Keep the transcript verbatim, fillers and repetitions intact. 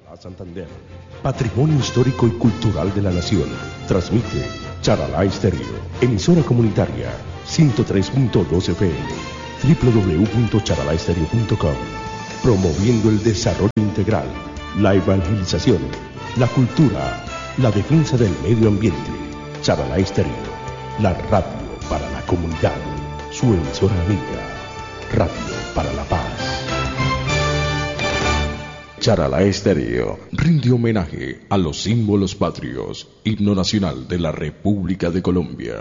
Santander, Patrimonio Histórico y Cultural de la Nación. Transmite Charalá Estéreo, emisora comunitaria, ciento tres punto dos F M, doble u doble u doble u punto charalá estéreo punto com, promoviendo el desarrollo integral, la evangelización, la cultura, la defensa del medio ambiente. Charalá Estéreo, la radio para la comunidad, su emisora amiga, radio para la paz. Charalá Estéreo rinde homenaje a los símbolos patrios, himno nacional de la República de Colombia.